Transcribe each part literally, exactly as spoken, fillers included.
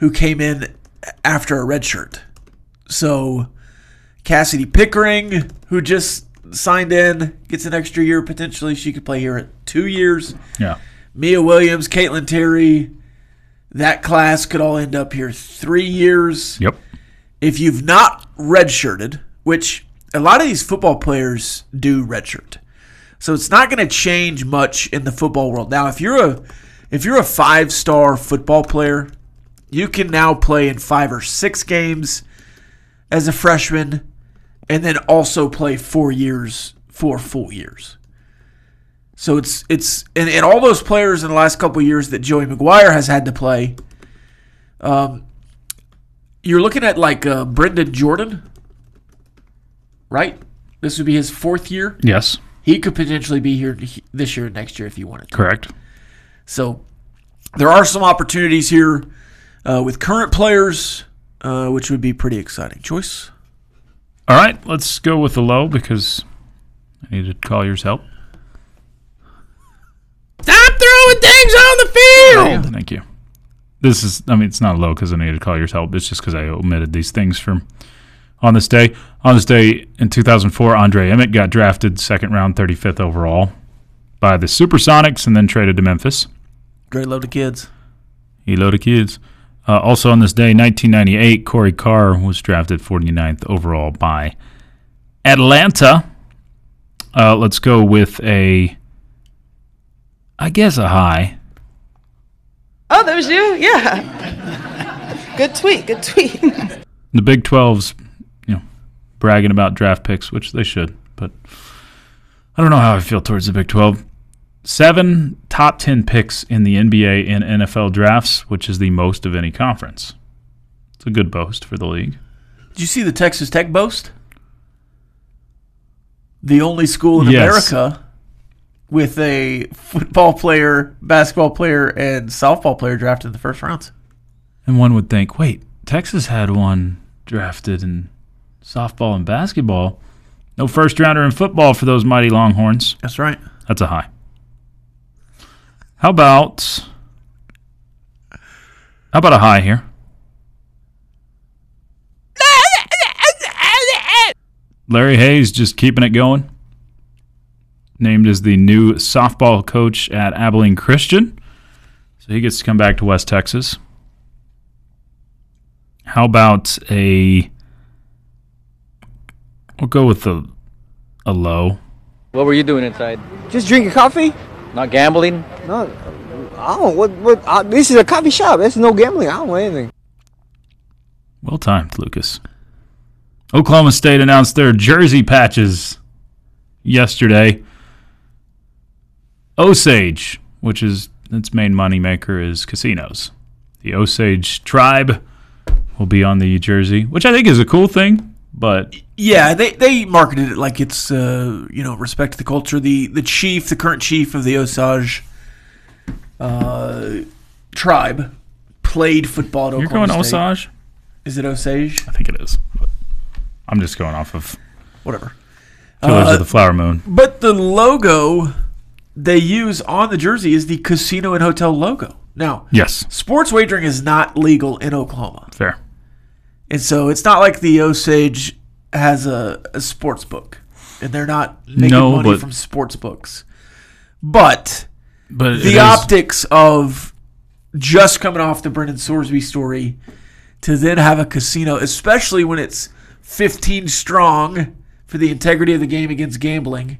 who came in after a red shirt. So Cassidy Pickering, who just signed in, gets an extra year potentially. She could play here at two years. Yeah. Mia Williams, Caitlin Terry, that class could all end up here three years. Yep. If you've not redshirted, which a lot of these football players do redshirt, so it's not going to change much in the football world. Now, if you're a if you're a five-star football player, you can now play in five or six games as a freshman, and then also play four years, four full years. So it's it's and, and all those players in the last couple of years that Joey McGuire has had to play. Um, you're looking at like uh, Brendan Jordan, right? This would be his fourth year. Yes. He could potentially be here this year and next year if he wanted to. Correct. So there are some opportunities here uh, with current players, uh, which would be pretty exciting. Choice? All right, let's go with the low because I need to call yours help. Stop throwing things on the field! Thank you. This is, I mean, it's not low because I needed to call yours help. It's just because I omitted these things from on this day. On this day in two thousand four, Andre Emmett got drafted second round, thirty-fifth overall by the Supersonics and then traded to Memphis. Great load of kids. He loaded kids. Uh, also on this day, nineteen ninety-eight, Corey Carr was drafted forty-ninth overall by Atlanta. Uh, let's go with a, I guess a high. Oh, that was you? Yeah. Good tweet, good tweet. The Big twelve's, you know, bragging about draft picks, which they should, but I don't know how I feel towards the Big twelve. Seven top ten picks in the N B A and N F L drafts, which is the most of any conference. It's a good boast for the league. Did you see the Texas Tech boast? The only school in Yes. America with a football player, basketball player, and softball player drafted in the first rounds. And one would think, wait, Texas had one drafted in softball and basketball. No first rounder in football for those mighty Longhorns. That's right. That's a high. How about how about a high here? Larry Hayes just keeping it going. Named as the new softball coach at Abilene Christian. So he gets to come back to West Texas. How about a... We'll go with a, a low. What were you doing inside? Just drinking coffee? Not gambling? No, I don't. What? What? Uh, this is a coffee shop. There's no gambling. I don't know anything. Well timed, Lucas. Oklahoma State announced their jersey patches yesterday. Osage, which is its main moneymaker, is casinos. The Osage tribe will be on the jersey, which I think is a cool thing. But yeah, they they marketed it like it's uh, you know, respect the culture. The the chief, the current chief of the Osage uh, tribe, played football at you're Oklahoma going State. Osage? Is it Osage? I think it is. But I'm just going off of Whatever. Killers Uh, of the Flower Moon. But the logo they use on the jersey is the casino and hotel logo. Now, Yes, sports wagering is not legal in Oklahoma. fair. And so it's not like the Osage has a, a sports book, and they're not making No, money but- from sports books. But But it the is- optics of just coming off the Brendan Sorsby story to then have a casino, especially when it's fifteen strong for the integrity of the game against gambling,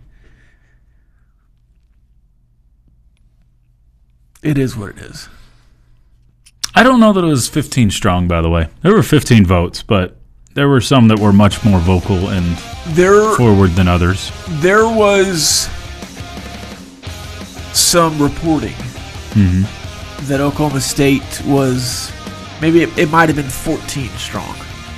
it is what it is. I don't know that it was fifteen strong, by the way. There were fifteen votes, but there were some that were much more vocal and There, forward than others. there was some reporting Mm-hmm. that Oklahoma State was, maybe it, it might have been fourteen strong.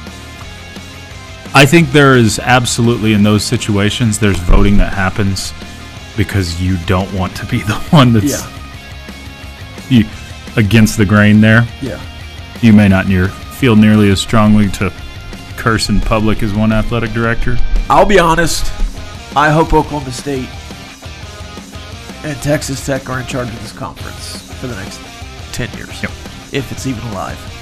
I think there is absolutely, in those situations, there's voting that happens because you don't want to be the one that's Yeah, you, against the grain there. yeah. You may not near, feel nearly as strongly to curse in public as one athletic director. I'll be honest, I hope Oklahoma State and Texas Tech are in charge of this conference for the next ten years, Yep. if it's even alive.